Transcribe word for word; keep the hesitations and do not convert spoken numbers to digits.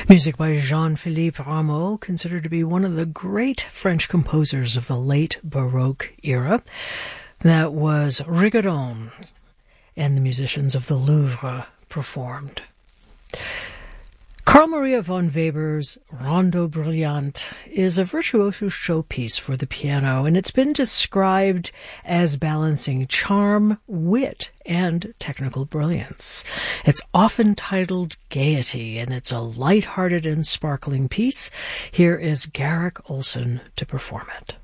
Music by Jean-Philippe Rameau, considered to be one of the great French composers of the late Baroque era. That was Rigodon, and the musicians of the Louvre performed. Carl Maria von Weber's Rondo Brilliant is a virtuoso showpiece for the piano, and it's been described as balancing charm, wit, and technical brilliance. It's often titled Gaiety, and it's a light-hearted and sparkling piece. Here is Garrick Olson to perform it.